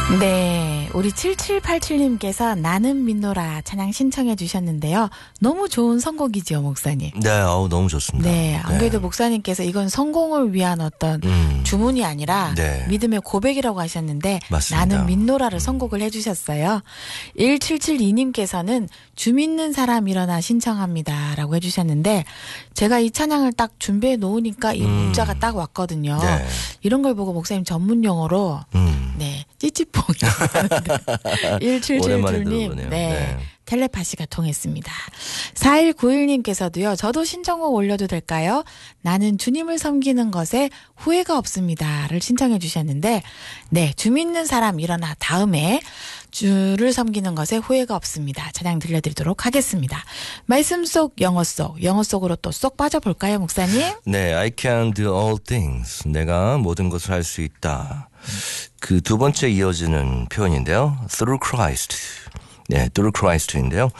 네, 우리 7787님께서 나는 민노라 찬양 신청해 주셨는데요. 너무 좋은 선곡이지요, 목사님. 네, 너무 좋습니다. 네, 안 그래도 목사님께서 이건 성공을 위한 어떤 주문이 아니라 네. 믿음의 고백이라고 하셨는데 맞습니다. 나는 민노라를 선곡을 해주셨어요. 1772님께서는 주 믿는 사람 일어나 신청합니다 라고 해주셨는데 제가 이 찬양을 딱 준비해 놓으니까 이 문자가 딱 왔거든요. 네. 이런 걸 보고 목사님 전문 용어로 네, 찌찌뽕이 오랜만에 1772님 들어보네요. 네. 텔레파시가 통했습니다. 4191님께서도요. 저도 신청곡 올려도 될까요? 나는 주님을 섬기는 것에 후회가 없습니다를 신청해 주셨는데 네, 주 믿는 사람 일어나 다음에 주를 섬기는 것에 후회가 없습니다. 찬양 들려드리도록 하겠습니다. 말씀 속 영어 속으로 또 쏙 빠져볼까요, 목사님? 네, I can do all things. 내가 모든 것을 할 수 있다. 그 두 번째 이어지는 표현인데요. Through Christ. 네, through Christ인데요.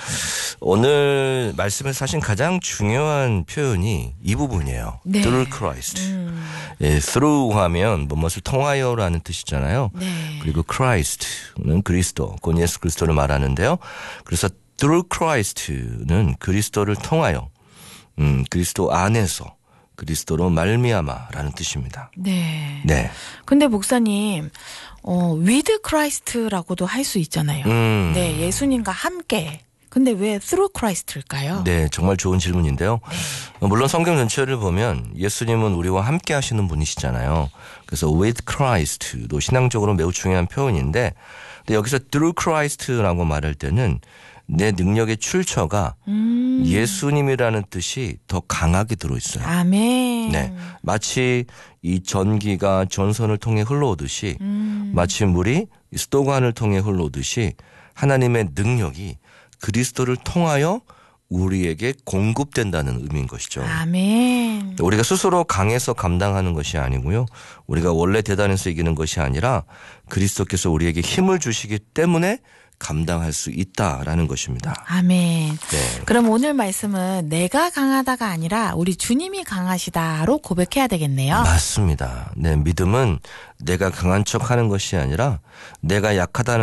오늘 말씀에서 사실 가장 중요한 표현이 이 부분이에요. 네. Through Christ. 예, through 하면 무엇을 통하여라는 뜻이잖아요. 네. 그리고 Christ는 그리스도, 곧 예수 그리스도를 말하는데요. 그래서 through Christ는 그리스도를 통하여, 그리스도 안에서 그리스도로 말미암아라는 뜻입니다. 네. 네. 근데 목사님, with Christ라고도 할 수 있잖아요. 네, 예수님과 함께. 근데 왜 through Christ일까요? 네, 정말 좋은 질문인데요. 물론 성경 전체를 보면 예수님은 우리와 함께 하시는 분이시잖아요. 그래서 with Christ도 신앙적으로 매우 중요한 표현인데 근데 여기서 through Christ라고 말할 때는 내 능력의 출처가 예수님이라는 뜻이 더 강하게 들어있어요. 아멘. 네, 마치 이 전기가 전선을 통해 흘러오듯이 마치 물이 수도관을 통해 흘러오듯이 하나님의 능력이 그리스도를 통하여 우리에게 공급된다는 의미인 것이죠. 아멘. 우리가 스스로 강해서 감당하는 것이 아니고요. 우리가 원래 대단해서 이기는 것이 아니라 그리스도께서 우리에게 힘을 주시기 때문에 감당할 수 있다라는 것입니다. 아멘. 네. 그럼 오늘 말씀은 내가 강하다가 아니라 우리 주님이 강하시다로 고백해야 되겠네요. 맞습니다. 네, 믿음은 내가 강한 척 하는 것이 아니라 내가 약하다는